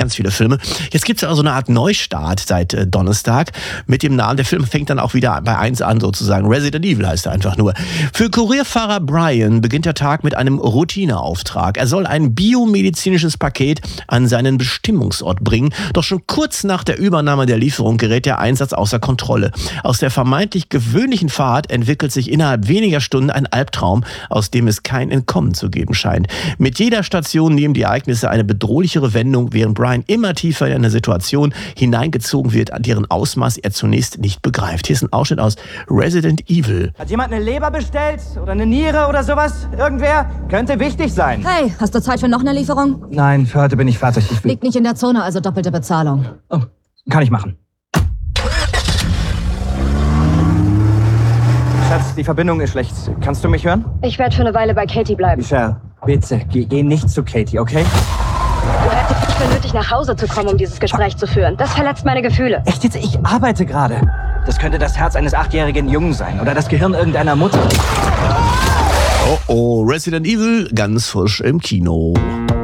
ganz viele Filme. Jetzt gibt es also eine Art Neustart seit Donnerstag mit dem Namen. Der Film fängt dann auch wieder bei 1 an sozusagen. Resident Evil heißt er einfach nur. Für Kurierfahrer Brian beginnt der Tag mit einem Routineauftrag. Er soll ein biomedizinisches Paket an seinen Bestimmungsort bringen. Doch schon kurz nach der Übernahme der Lieferung gerät der Einsatz außer Kontrolle. Aus der vermeintlich gewöhnlichen Fahrt entwickelt sich innerhalb weniger Stunden ein Albtraum, aus dem es kein Entkommen zu geben scheint. Mit jeder Station nehmen die Ereignisse eine bedrohlichere Wendung, während Brian immer tiefer in eine Situation hineingezogen wird, an deren Ausmaß er zunächst nicht begreift. Hier ist ein Ausschnitt aus Resident Evil. Hat jemand eine Leber bestellt? Oder eine Niere oder sowas? Irgendwer? Könnte wichtig sein. Hey, hast du Zeit für noch eine Lieferung? Nein, für heute bin ich fertig. Liegt nicht in der Zone, also doppelte Bezahlung. Oh, kann ich machen. Schatz, die Verbindung ist schlecht. Kannst du mich hören? Ich werde für eine Weile bei Katie bleiben. Michelle, bitte, geh nicht zu Katie, okay? Du hättest nicht für nötig, nach Hause zu kommen, um dieses Gespräch zu führen. Das verletzt meine Gefühle. Echt jetzt? Ich arbeite gerade. Das könnte das Herz eines 8-jährigen Jungen sein oder das Gehirn irgendeiner Mutter. Oh, Resident Evil, ganz frisch im Kino.